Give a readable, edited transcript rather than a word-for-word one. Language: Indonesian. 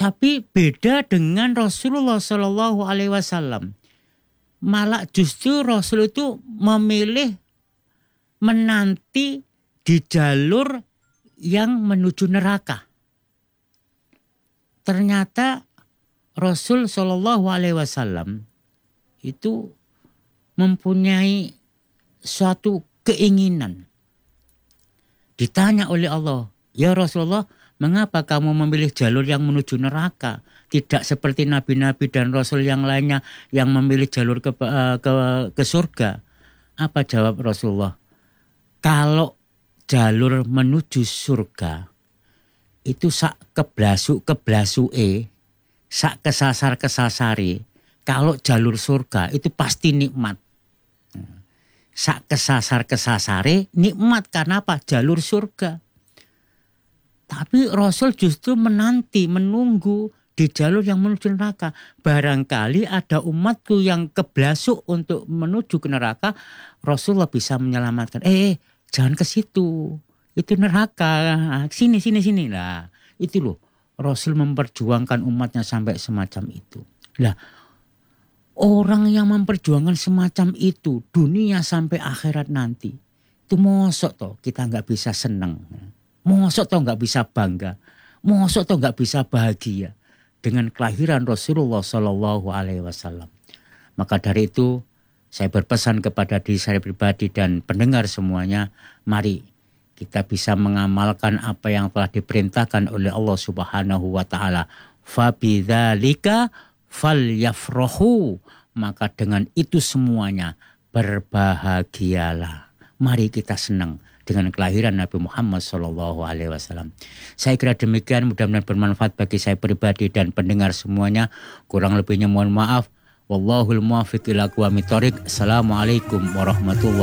Tapi beda dengan Rasulullah Shallallahu Alaihi Wasallam. Malah justru Rasul itu memilih menanti di jalur yang menuju neraka. Ternyata Rasul Shallallahu Alaihi Wasallam itu mempunyai suatu keinginan. Ditanya oleh Allah, ya Rasulullah, mengapa kamu memilih jalur yang menuju neraka? Tidak seperti nabi-nabi dan rasul yang lainnya yang memilih jalur ke surga. Apa jawab Rasulullah? Kalau jalur menuju surga itu sak keblasuke, sak kesasare. Kalau jalur surga itu pasti nikmat. Sak kesasare nikmat karena apa? Jalur surga. Tapi Rasul justru menunggu di jalur yang menuju neraka. Barangkali ada umatku yang keblasuk untuk menuju ke neraka, Rasulullah bisa menyelamatkan. Jangan ke situ. Itu neraka. Sini. Lah, itu loh. Rasul memperjuangkan umatnya sampai semacam itu. Lah, orang yang memperjuangkan semacam itu dunia sampai akhirat nanti, itu mosok toh kita nggak bisa seneng, mosok toh nggak bisa bangga, mosok toh nggak bisa bahagia dengan kelahiran Rasulullah Shallallahu Alaihi Wasallam. Maka dari itu saya berpesan kepada diri saya pribadi dan pendengar semuanya, mari kita bisa mengamalkan apa yang telah diperintahkan oleh Allah Subhanahu Wa Taala. Fabidzalika falyafrahu, maka dengan itu semuanya berbahagialah. Mari kita senang dengan kelahiran Nabi Muhammad Sallallahu Alaihi Wasallam. Saya kira demikian, mudah-mudahan bermanfaat bagi saya pribadi dan pendengar semuanya. Kurang lebihnya mohon maaf. Wallahul muwaffiq ila aqwamit thoriq. Assalamualaikum warahmatullahi wabarakatuh.